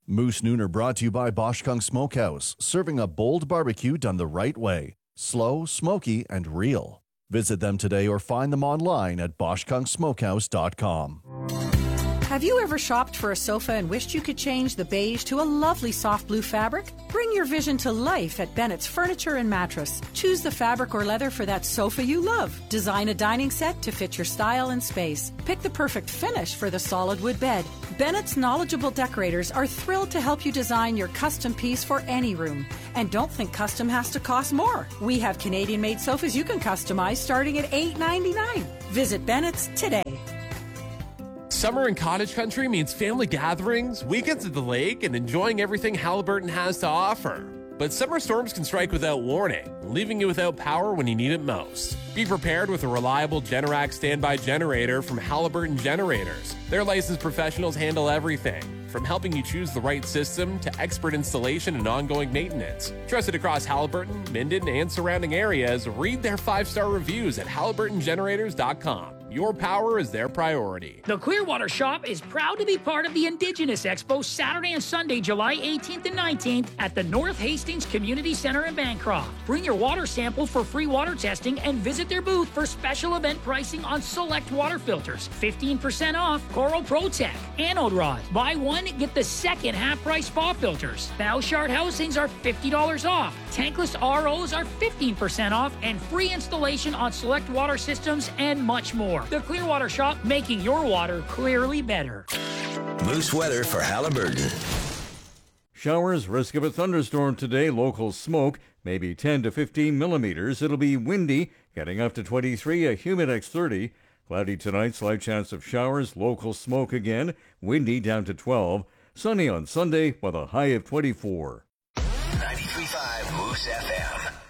Moose Nooner brought to you by Bosch Kung Smokehouse, serving a bold barbecue done the right way. Slow, smoky, and real. Visit them today or find them online at BoschKungSmokehouse.com. Have you ever shopped for a sofa and wished you could change the beige to a lovely soft blue fabric? Bring your vision to life at Bennett's Furniture and Mattress. Choose the fabric or leather for that sofa you love. Design a dining set to fit your style and space. Pick the perfect finish for the solid wood bed. Bennett's knowledgeable decorators are thrilled to help you design your custom piece for any room. And don't think custom has to cost more. We have Canadian-made sofas you can customize starting at $8.99. Visit Bennett's today. Summer in cottage country means family gatherings, weekends at the lake, and enjoying everything Halliburton has to offer. But summer storms can strike without warning, leaving you without power when you need it most. Be prepared with a reliable Generac standby generator from Halliburton Generators. Their licensed professionals handle everything, from helping you choose the right system to expert installation and ongoing maintenance. Trusted across Halliburton, Minden, and surrounding areas, read their 5-star reviews at HalliburtonGenerators.com. Your power is their priority. The Clearwater Shop is proud to be part of the Indigenous Expo Saturday and Sunday, July 18th and 19th at the North Hastings Community Center in Bancroft. Bring your water sample for free water testing and visit their booth for special event pricing on select water filters. 15% off Coral ProTech. Anode rods. Buy one, get the second half-price spa filters. Bouchard housings are $50 off. Tankless ROs are 15% off and free installation on select water systems and much more. The Clearwater Shop, making your water clearly better. Moose weather for Halliburton. Showers, risk of a thunderstorm today, local smoke, maybe 10 to 15 millimeters. It'll be windy, getting up to 23, a Humidex 30. Cloudy tonight, slight chance of showers, local smoke again, windy down to 12. Sunny on Sunday with a high of 24. 93.5 Moose FM.